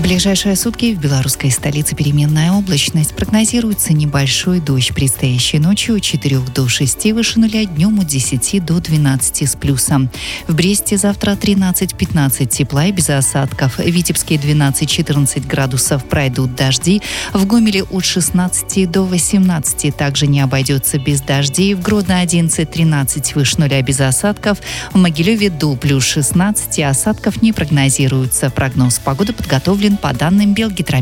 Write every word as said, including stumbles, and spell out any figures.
ближайшие сутки в белорусской столице переменная облачность. Прогнозируется небольшой дождь. Предстоящей ночью от четырёх до шести выше нуля, днем от десяти до двенадцати с плюсом. В Бресте завтра тринадцать-пятнадцать тепла и без осадков. В Витебске двенадцать-четырнадцать градусов, пройдут дожди. В Гомеле от шестнадцати до восемнадцати также не обойдется без дождей. В Гродно одиннадцать-тринадцать выше нуля без осадков. В Могилеве до плюс шестнадцати, осадков не прогнозируется. Прогноз погоды подготовлен по данным Белгидромета.